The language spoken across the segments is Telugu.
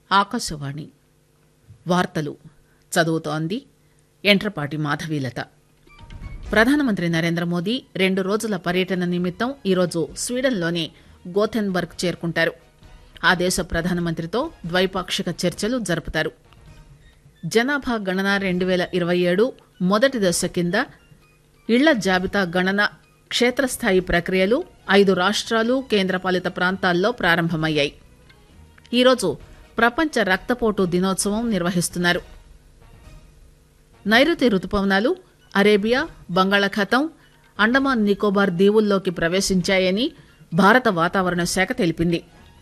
ఆకాశవాణి వార్తలు చదువుతోంది ఎంట్రపాటి మాధవీలత. ప్రధానమంత్రి నరేంద్ర మోదీ 2 రోజుల పర్యటన నిమిత్తం ఈరోజు స్వీడన్లోని గోథెన్బర్గ్ చేరుకుంటారు. ఆ దేశ ప్రధానమంత్రితో ద్వైపాక్షిక చర్చలు జరుపుతారు. జనాభా గణన 2027 మొదటి దశ కింద ఇళ్ల జాబితా గణన క్షేత్రస్థాయి ప్రక్రియలు 5 రాష్ట్రాలు కేంద్రపాలిత ప్రాంతాల్లో ప్రారంభమయ్యాయి. ఈరోజు ప్రపంచ రక్తపోటు దినోత్సవం నిర్వహిస్తున్నారు. నైరుతి రుతుపవనాలు అరేబియా, బంగాళాఖాతం, అండమాన్ నికోబార్ దీవుల్లోకి ప్రవేశించాయని భారత వాతావరణ శాఖ తెలిపింది.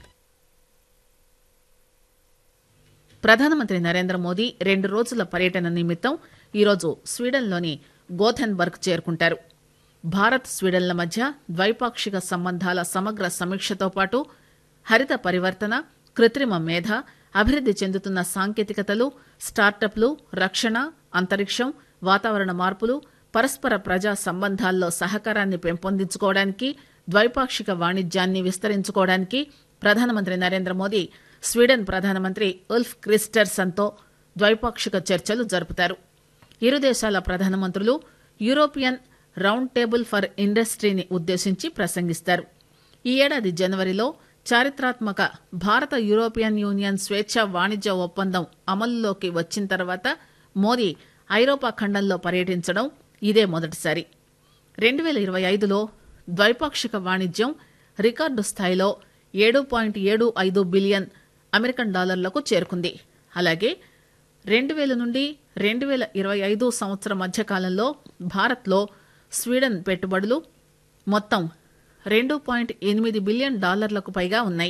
ప్రధానమంత్రి నరేంద్ర మోదీ 2 రోజుల పర్యటన నిమిత్తం ఈరోజు స్వీడన్లోని గోథెన్బర్గ్ చేరుకుంటారు. భారత్ స్వీడన్ల మధ్య ద్వైపాక్షిక సంబంధాల సమగ్ర సమీక్షతో పాటు హరిత పరివర్తన, కృత్రిమ మేధ, అభివృద్ది చెందుతున్న సాంకేతికతలు, స్టార్టప్లు, రక్షణ, అంతరిక్షం, వాతావరణ మార్పులు, పరస్పర ప్రజా సంబంధాల్లో సహకారాన్ని పెంపొందించుకోవడానికి, ద్వైపాక్షిక వాణిజ్యాన్ని విస్తరించుకోవడానికి ప్రధానమంత్రి నరేంద్ర మోదీ స్వీడన్ ప్రధానమంత్రి ఉల్ఫ్ క్రిస్టర్సన్తో ద్వైపాక్షిక చర్చలు జరుపుతారు. ఇరు దేశాల ప్రధానమంత్రులు యూరోపియన్ రౌండ్ టేబుల్ ఫర్ ఇండస్ట్రీని ఉద్దేశించి ప్రసంగిస్తారు. ఈ ఏడాది జనవరిలో చారిత్రాత్మక భారత యూరోపియన్ యూనియన్ స్వేచ్ఛా వాణిజ్య ఒప్పందం అమలులోకి వచ్చిన తర్వాత మోదీ ఐరోపా ఖండంలో పర్యటించడం ఇదే మొదటిసారి. 2025లో ద్వైపాక్షిక వాణిజ్యం రికార్డు స్థాయిలో $7.75 బిలియన్ అమెరికన్ డాలర్లకు చేరుకుంది. అలాగే 2000 నుండి 2025 సంవత్సరం మధ్య కాలంలో భారత్లో స్వీడన్ పెట్టుబడులు మొత్తం $2.8 బిలియన్ పైగా ఉన్నాయి.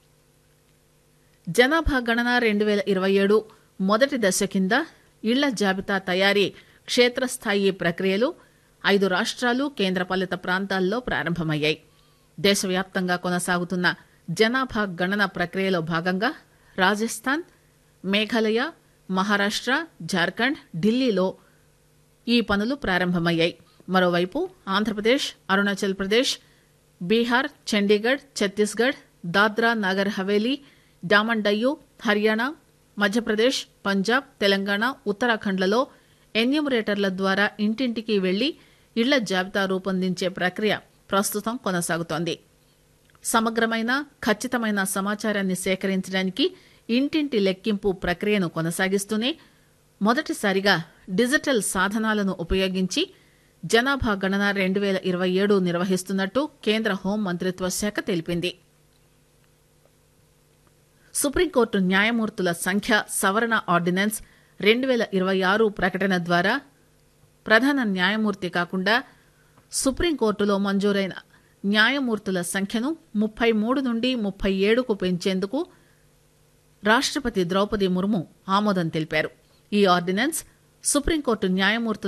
జనాభా గణన 2027 మొదటి దశ కింద ఇళ్ల జాబితా తయారీ క్షేత్రస్థాయి ప్రక్రియలు 5 రాష్ట్రాలు కేంద్రపాలిత ప్రాంతాల్లో ప్రారంభమయ్యాయి. దేశవ్యాప్తంగా కొనసాగుతున్న జనాభా గణన ప్రక్రియలో భాగంగా రాజస్థాన్, మేఘాలయ, మహారాష్ట్ర, జార్ఖండ్, ఢిల్లీలో ఈ పనులు ప్రారంభమయ్యాయి. మరోవైపు ఆంధ్రప్రదేశ్, అరుణాచల్ ప్రదేశ్, బీహార్, చండీగఢ్, ఛత్తీస్గఢ్, దాద్రా నగర్ హవేలీ, డామన్ డయ్యూ, హర్యానా, మధ్యప్రదేశ్, పంజాబ్, తెలంగాణ, ఉత్తరాఖండ్లలో ఎన్యూమరేటర్ల ద్వారా ఇంటింటికి వెళ్లి ఇళ్ల జాబితా రూపొందించే ప్రక్రియ ప్రస్తుతం కొనసాగుతోంది. సమగ్రమైన, ఖచ్చితమైన సమాచారాన్ని సేకరించడానికి ఇంటింటి లెక్కింపు ప్రక్రియను కొనసాగిస్తూనే మొదటిసారిగా డిజిటల్ సాధనాలను ఉపయోగించి జనాభా గణన 2027 నిర్వహిస్తున్నట్టు కేంద్ర హోం మంత్రిత్వ శాఖ తెలిపింది. సుప్రీంకోర్టు న్యాయమూర్తుల సంఖ్య సవరణ ఆర్డినెన్స్ 2026 ప్రకటన ద్వారా ప్రధాన న్యాయమూర్తి కాకుండా సుప్రీంకోర్టులో మంజూరైన న్యాయమూర్తుల సంఖ్యను 33 నుండి 37కు పెంచేందుకు రాష్ట్రపతి ద్రౌపది ముర్ము ఆమోదం తెలిపారు. ఈ ఆర్డినెన్స్ సుప్రీంకోర్టు న్యాయమూర్తుల